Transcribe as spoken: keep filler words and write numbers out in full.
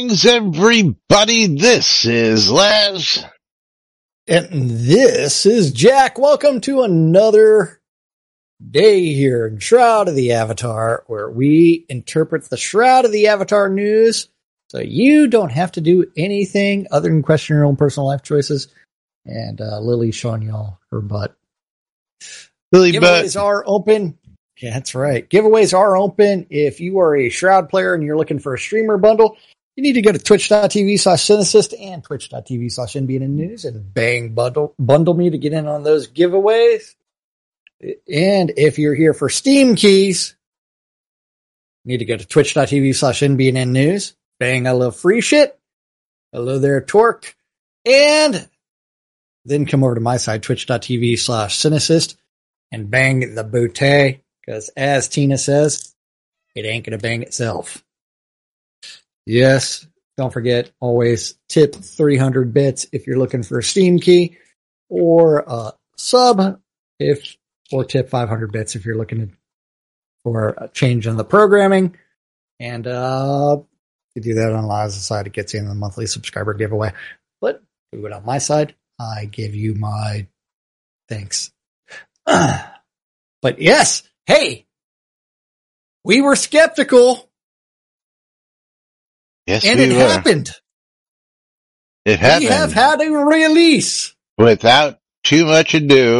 Greetings, everybody. This is Laz. And this is Jack. Welcome to another day here in Shroud of the Avatar, where we interpret the Shroud of the Avatar news so you don't have to do anything other than question your own personal life choices. And uh, Lily's showing y'all her butt. Lily Giveaways butt. are open. Yeah, that's right. Giveaways are open. If you are a Shroud player and you're looking for a streamer bundle, you need to go to twitch.tv slash Cinecist and twitch.tv slash NBN News and bang bundle, bundle me to get in on those giveaways. And if you're here for Steam keys, you need to go to twitch.tv slash NBN News. Bang a little free shit. Hello there, Torque. And then come over to my side, twitch.tv slash Cinecist, and bang the bootay. Because as Tina says, it ain't going to bang itself. Yes, don't forget, always tip three hundred bits if you're looking for a Steam key, or a sub, if or tip five hundred bits if you're looking for a change in the programming. And uh, you do that on Laz's side, it gets you in the monthly subscriber giveaway. But do it on my side, I give you my thanks. But yes, hey, we were skeptical. Yes, and we it were. happened. It happened. We have had a release. Without too much ado.